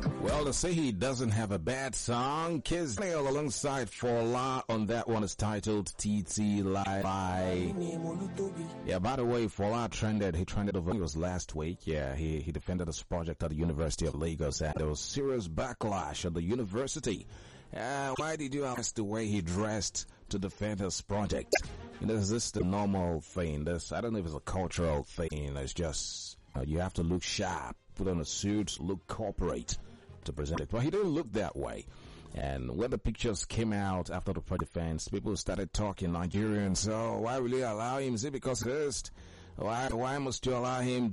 Well, to say he doesn't have a bad song, Kiss Nail alongside Fola on that one is titled TT Lie. Yeah, by the way, Fola trended over, it was last week. Yeah, he defended his project at the University of Lagos and there was serious backlash at the university. Why did you ask the way he dressed to defend his project? You know, is this the normal thing? I don't know if it's a cultural thing. It's just, you have to look sharp, put on a suit, look corporate to present it. Well, he didn't look that way. And when the pictures came out after the defense, people started talking Nigerians. Oh, why will you allow him? Is it because first? Why must you allow him